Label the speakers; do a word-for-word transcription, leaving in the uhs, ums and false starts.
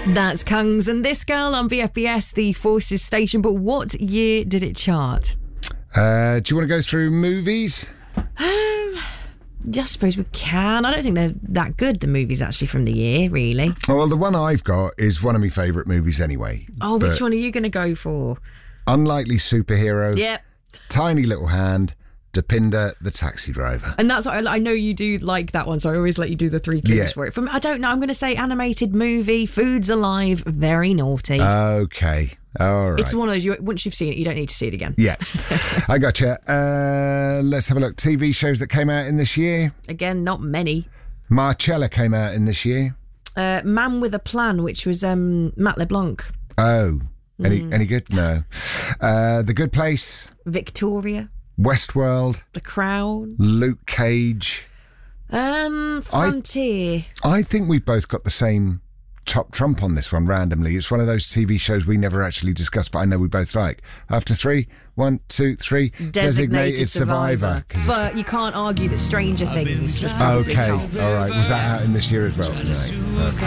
Speaker 1: That's Kungs and This Girl on V F B S, the Forces station. But what year did it chart?
Speaker 2: Uh, do you want to go through movies?
Speaker 1: Um, I suppose we can. I don't think they're that good, the movies, actually, from the year, really.
Speaker 2: Oh, well, the one I've got is one of my favourite movies anyway.
Speaker 1: Oh, which one are you going to go for?
Speaker 2: Unlikely Superhero.
Speaker 1: Yep.
Speaker 2: Tiny Little Hand. Depinder, the taxi driver.
Speaker 1: And that's what I, I know you do like that one, so I always let you do the three clues
Speaker 2: Yeah.
Speaker 1: for it. From I don't know, I'm going to say animated movie, Foods Alive, very naughty.
Speaker 2: Okay, all right.
Speaker 1: It's one of those, you, once you've seen it, you don't need to see it again.
Speaker 2: Yeah, I gotcha. Uh, let's have a look. T V shows that came out in this year.
Speaker 1: Again, not many.
Speaker 2: Marcella came out in this year.
Speaker 1: Uh, Man with a Plan, which was um, Matt LeBlanc.
Speaker 2: Oh, any
Speaker 1: Mm.
Speaker 2: any good? No. Uh, The Good Place.
Speaker 1: Victoria.
Speaker 2: Westworld.
Speaker 1: The Crown.
Speaker 2: Luke Cage.
Speaker 1: Um, Frontier.
Speaker 2: I think we've both got the same top trump on this one randomly. It's one of those T V shows we never actually discussed, but I know we both like. After three, one, two, three.
Speaker 1: Designated,
Speaker 2: Designated
Speaker 1: Survivor.
Speaker 2: Survivor. 'Cause
Speaker 1: But you can't argue that Stranger Things was probably
Speaker 2: okay,
Speaker 1: top.
Speaker 2: all right. Was that out in this year as well? No. Okay.